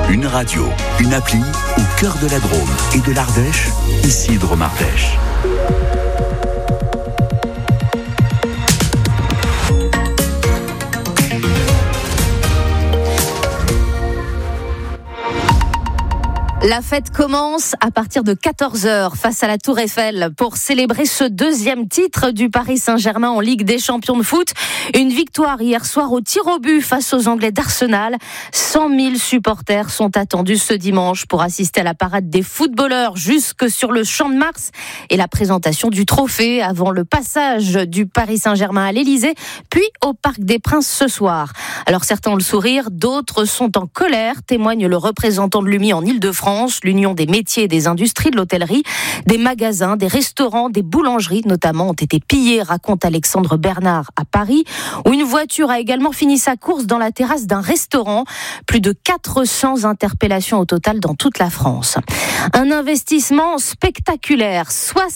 Une radio, une appli au cœur de la Drôme et de l'Ardèche, ici Drôme Ardèche. La fête commence à partir de 14h face à la Tour Eiffel pour célébrer ce deuxième titre du Paris Saint-Germain en Ligue des Champions de foot. Une victoire hier soir au tir au but face aux Anglais d'Arsenal. 100 000 supporters sont attendus ce dimanche pour assister à la parade des footballeurs jusque sur le Champ de Mars et la présentation du trophée avant le passage du Paris Saint-Germain à l'Élysée, puis au Parc des Princes ce soir. Alors certains ont le sourire, d'autres sont en colère, témoigne le représentant de l'UMI en Île-de-France. L'Union des métiers et des industries de l'hôtellerie, des magasins, des restaurants, des boulangeries notamment ont été pillés, raconte Alexandre Bernard à Paris, où une voiture a également fini sa course dans la terrasse d'un restaurant. Plus de 400 interpellations au total dans toute la France. Un investissement spectaculaire,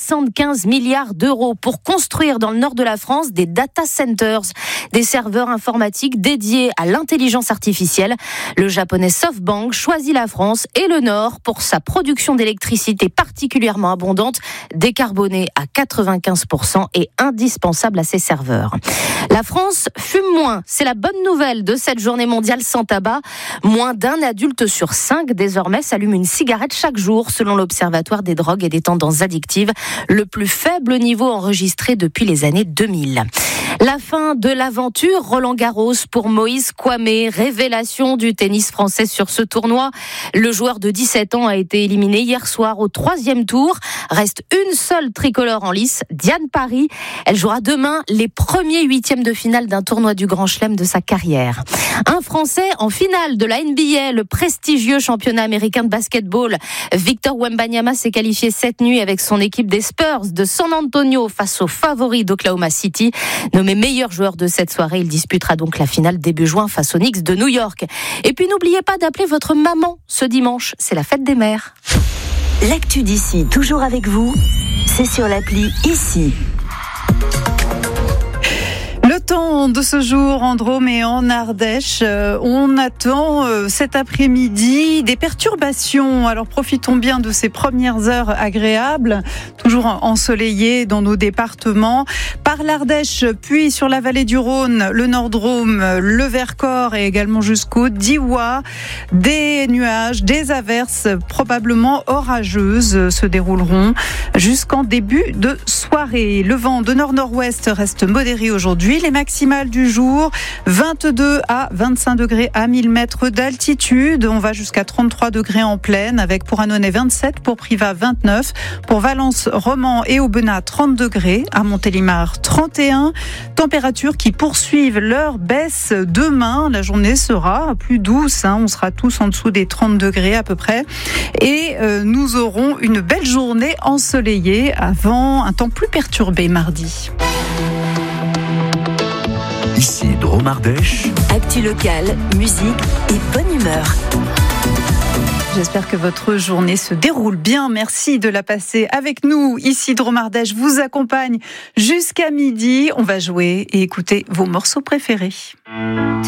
75 milliards d'euros pour construire dans le nord de la France des data centers, des serveurs informatiques dédiés à l'intelligence artificielle. Le japonais SoftBank choisit la France et le Nord pour sa production d'électricité particulièrement abondante, décarbonée à 95% et indispensable à ses serveurs. La France fume moins, c'est la bonne nouvelle de cette journée mondiale sans tabac. Moins d'un adulte sur 5 désormais s'allume une cigarette chaque jour selon l'Observatoire des drogues et des tendances addictives, le plus faible niveau enregistré depuis les années 2000. La fin de l'aventure Roland-Garros pour Moïse Kouamé, révélation du tennis français sur ce tournoi. Le joueur de 17 ans a été éliminé hier soir au 3e tour. Reste une seule tricolore en lice, Diane Paris. Elle jouera demain les premiers 8e de finale d'un tournoi du Grand Chelem de sa carrière. Un Français en finale de la NBA, le prestigieux championnat américain de basketball. Victor Wembanyama s'est qualifié cette nuit avec son équipe des Spurs de San Antonio face aux favoris d'Oklahoma City. Nommé meilleur joueur de cette soirée, il disputera donc la finale début juin face aux Knicks de New York. Et puis n'oubliez pas d'appeler votre maman ce dimanche, c'est la fête des mères. L'actu d'ici, toujours avec vous, c'est sur l'appli Ici. Le temps de ce jour en Drôme et en Ardèche, on attend cet après-midi des perturbations. Alors profitons bien de ces premières heures agréables, toujours ensoleillées dans nos départements. Par l'Ardèche, puis sur la vallée du Rhône, le Nord-Drôme, le Vercors et également jusqu'au Diois, des nuages, des averses probablement orageuses se dérouleront jusqu'en début de soirée. Le vent de nord-nord-ouest reste modéré aujourd'hui. Les maximales du jour, 22 à 25 degrés à 1000 mètres d'altitude. On va jusqu'à 33 degrés en plaine avec pour Annonay 27, pour Privas 29, pour Valence, Romans et Aubenas 30 degrés, à Montélimar 31. Températures qui poursuivent leur baisse demain. La journée sera plus douce, on sera tous en dessous des 30 degrés à peu près. Et nous aurons une belle journée ensoleillée avant un temps plus perturbé mardi. Ici Drôme Ardèche. Actu locale, musique et bonne humeur. J'espère que votre journée se déroule bien. Merci de la passer avec nous. Ici, Drôme Ardèche vous accompagne jusqu'à midi. On va jouer et écouter vos morceaux préférés.